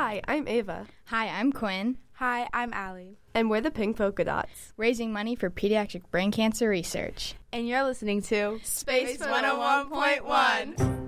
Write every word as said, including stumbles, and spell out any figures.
Hi, I'm Ava. Hi, I'm Quinn. Hi, I'm Allie. And we're the Pink Polka Dots, raising money for pediatric brain cancer research. And you're listening to Space one oh one point one.